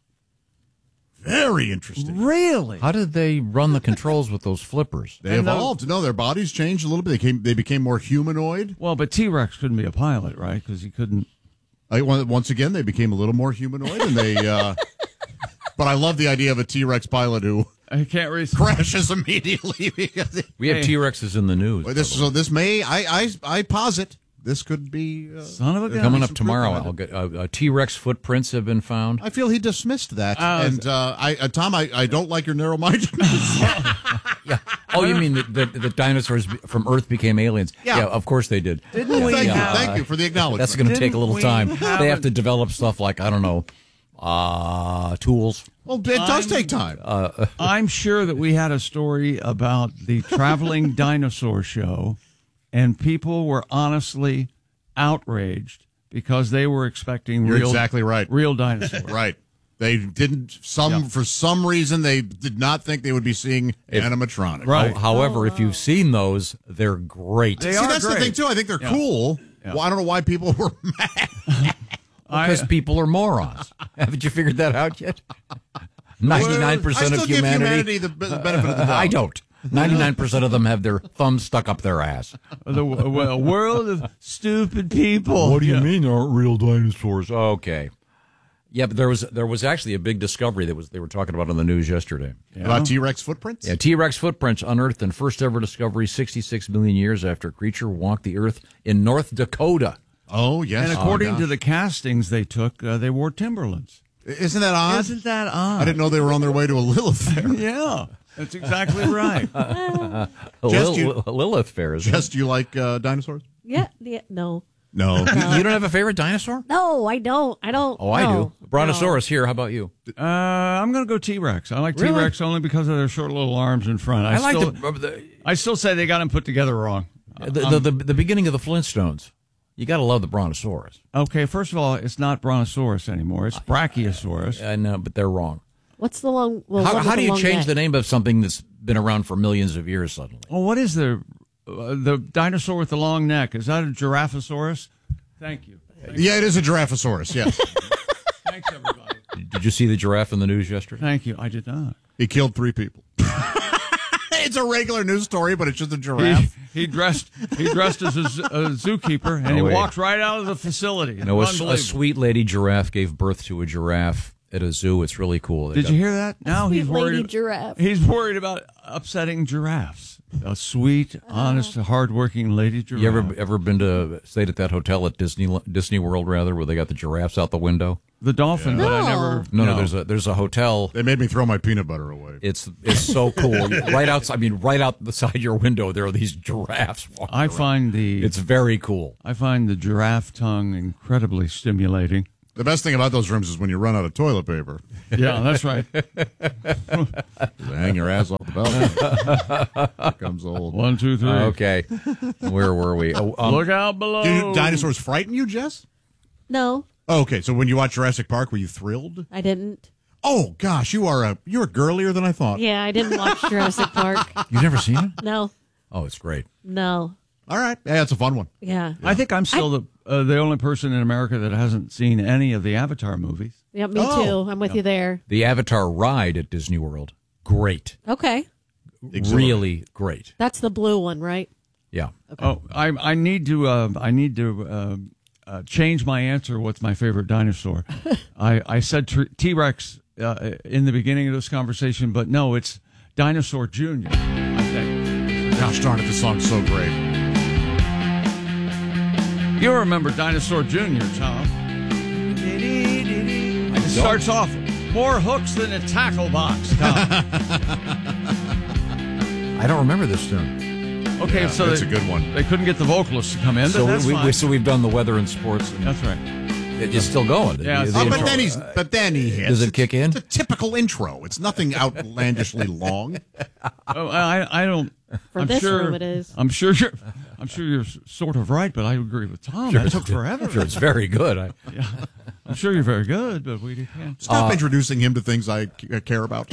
Very interesting. Really? How did they run the controls with those flippers? They evolved. No, their bodies changed a little bit. They became more humanoid. Well, but T-Rex couldn't be a pilot, right? Because he couldn't. Once again, they became a little more humanoid, and they. But I love the idea of a T-Rex pilot who crashes immediately because we have T-Rexes in the news. This may I posit. This could be son of a gun. Coming up tomorrow. I'll get T-Rex footprints have been found. I feel he dismissed that, Tom, I don't like your narrow-mindedness. Yeah. Oh, you mean the dinosaurs from Earth became aliens? Yeah. Of course they did. Didn't we? Thank you for the acknowledgement. That's going to take a little time. They have to develop stuff like tools. Well, it does take time. I'm sure that we had a story about the traveling dinosaur show. And people were honestly outraged because they were expecting You're exactly right. real dinosaurs. Right. They didn't, for some reason, they did not think they would be seeing animatronic. Right. However, if you've seen those, they're great. That's the thing, too. I think they're cool. Yeah. Well, I don't know why people were mad. Because people are morons. Haven't you figured that out yet? 99% of humanity. The benefit of the doubt. I don't. 99% of them have their thumbs stuck up their ass. The world of stupid people. What do you mean there aren't real dinosaurs? Okay. Yeah, but there was actually a big discovery they were talking about on the news yesterday. Yeah. About T-Rex footprints? Yeah, T-Rex footprints unearthed in first ever discovery 66 million years after a creature walked the earth in North Dakota. Oh, yes. And according to the castings they took, they wore Timberlands. Isn't that odd? Isn't that odd? I didn't know they were on their way to a Lilith fair. Yeah. That's exactly right. Lilith fair, isn't Jess, do you like dinosaurs? Yeah. No. No. You don't have a favorite dinosaur? No, I don't. Oh, I do. Brontosaurus here. How about you? I'm going to go T-Rex. I like T-Rex only because of their short little arms in front. I still say they got them put together wrong. The beginning of the Flintstones. You got to love the Brontosaurus. Okay, first of all, it's not Brontosaurus anymore. It's Brachiosaurus. I know, but they're wrong. What's the long? Well, how do you change neck? the name of something that's been around for millions of years suddenly? Well, what is the dinosaur with the long neck? Is that a Giraffosaurus? Thank you. Yeah, it is a Giraffosaurus, yes. Thanks, everybody. Did you see the giraffe in the news yesterday? Thank you. I did not. He killed 3 people. It's a regular news story, but it's just a giraffe. He dressed as a zookeeper, and he walked right out of the facility. You know, a sweet lady giraffe gave birth to a giraffe at a zoo. It's really cool. Did you hear that? Now he's Lady worried. giraffe. He's worried about upsetting giraffes. A sweet, honest, hardworking lady giraffe. You ever been to stayed at that hotel at Disney World, rather, where they got the giraffes out the window? The dolphin, but I never. No, there's a hotel. They made me throw my peanut butter away. It's so cool. Right outside. I mean, right out the side of your window, there are these giraffes. It's very cool. I find the giraffe tongue incredibly stimulating. The best thing about those rooms is when you run out of toilet paper. Yeah, that's right. Hang your ass off the balcony. Here comes old. 1, 2, 3. Okay. Where were we? Look out below. Do dinosaurs frighten you, Jess? No, Oh, okay, so when you watched Jurassic Park, were you thrilled? I didn't. Oh gosh, you're girlier than I thought. Yeah, I didn't watch Jurassic Park. You've never seen it? No. Oh, it's great. No. All right, yeah, it's a fun one. Yeah. I think I'm still the only person in America that hasn't seen any of the Avatar movies. Yep, me too. I'm with you there. The Avatar ride at Disney World, great. Okay. Really great. That's the blue one, right? Yeah. Okay. Oh, I need to change my answer. What's my favorite dinosaur? I said T-Rex in the beginning of this conversation, but no, it's Dinosaur Jr. I think. Gosh darn it, this song's so great. You remember Dinosaur Jr., Tom? It starts off more hooks than a tackle box, Tom. I don't remember this tune. Okay, Yeah, so that's a good one. They couldn't get the vocalists to come in. So that's fine. we've done the weather and sports. And That's right. it's still going. Yeah, but then he hits. Does it kick in? It's a typical intro. It's nothing outlandishly long. Oh, I don't. For I'm this sure, room, it is. I'm sure you're sort of right, but I agree with Tom. That took forever. I'm sure it's very good. I'm sure you're very good, but we can't. Stop introducing him to things I care about.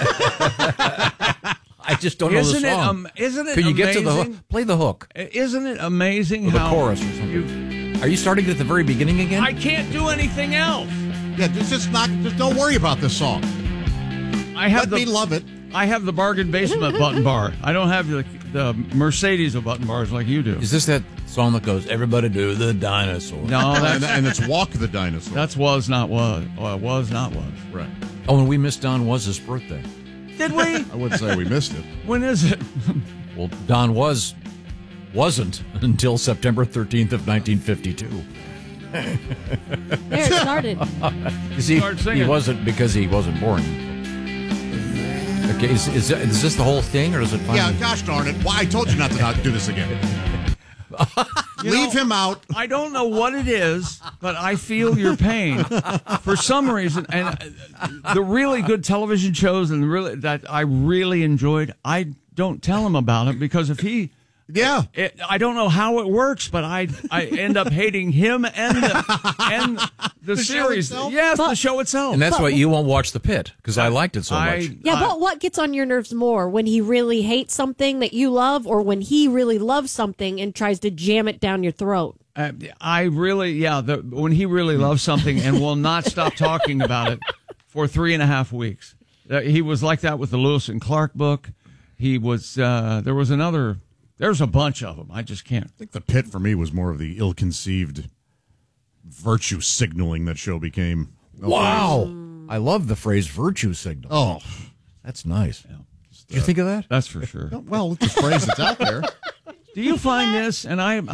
I just don't know the song. Isn't it Can you amazing? get to the hook? Play the hook. Isn't it amazing Or the how chorus or something. Are you starting at the very beginning again? I can't do anything else. Yeah, just don't worry about this song. Let me love it. I have the bargain basement button bar. I don't have the Mercedes of button bars like you do. Is this that song that goes, "Everybody do the dinosaur"? No, and it's "Walk the Dinosaur." That's was not was. Was not was. Right. Oh, and we missed Don Was' birthday. Did we? I wouldn't say we missed it. When is it? Well, Don wasn't until September 13th of 1952. There it started. He wasn't because he wasn't born. Okay, is this the whole thing, or does it finally... Yeah, gosh darn it. Why I told you not to do this again. Leave him out. I don't know what it is, but I feel your pain for some reason. And the really good television shows and that I really enjoyed, I don't tell him about it because if he... Yeah, I don't know how it works, but I end up hating him and the series. Yes, the show itself. And that's why you won't watch The Pit, because I liked it so much. Yeah, but what gets on your nerves more? When he really hates something that you love, or when he really loves something and tries to jam it down your throat? I really, when he really loves something and will not stop talking about it for 3.5 weeks. He was like that with the Lewis and Clark book. He was, there was another... There's a bunch of them. I just can't. I think The Pit for me was more of the ill-conceived virtue signaling that show became. Wow. I love the phrase virtue signal. Oh, that's nice. Yeah. Did you think of that? That's for sure. Well, it's a phrase that's out there. Do you find this? And I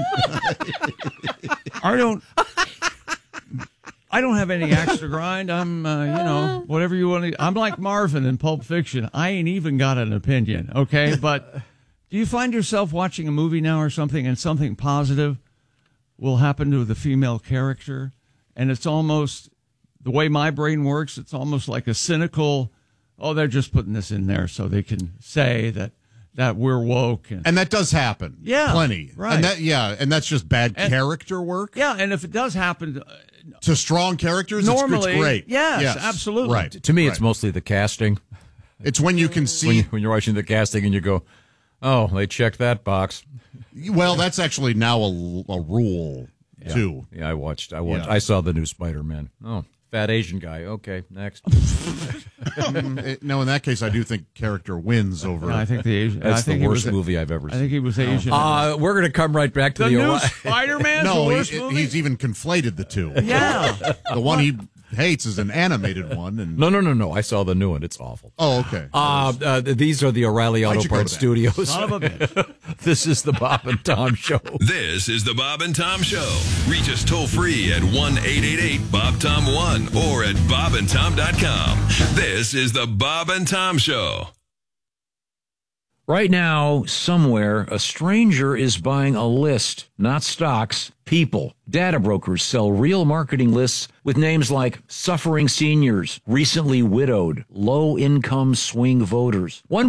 don't have any axe to grind. I'm, whatever you want to. I'm like Marvin in Pulp Fiction. I ain't even got an opinion. Okay, but. Do you find yourself watching a movie now or something and something positive will happen to the female character? And it's almost, the way my brain works, it's almost like a cynical, they're just putting this in there so they can say that we're woke. And that does happen. Yeah. Plenty. Right. And that's just bad character work. Yeah, and if it does happen... to strong characters, normally, it's great. Yes, absolutely. Right. To me, it's mostly the casting. It's when you can see... When you're watching the casting and you go... Oh, they checked that box. Well, that's actually now a rule, too. Yeah, I watched. I saw the new Spider-Man. Oh, fat Asian guy. Okay, next. No, in that case, I do think character wins over. I think the Asian. That's I think the he worst was, movie I've ever seen. I think he was Asian. We're going to come right back to the the new Spider-Man. No, the worst movie? he's even conflated the two. Yeah, the one he hates is an animated one. And No. I saw the new one. It's awful. Oh, okay. These are the O'Reilly Auto Parts Studios. Son of a bitch. This is the Bob and Tom Show. This is the Bob and Tom Show. Reach us toll free at 1-888-BOB-TOM-1 or at bobandtom.com. This is the Bob and Tom Show. Right now, somewhere, a stranger is buying a list, not stocks, people. Data brokers sell real marketing lists with names like suffering seniors, recently widowed, low-income swing voters. One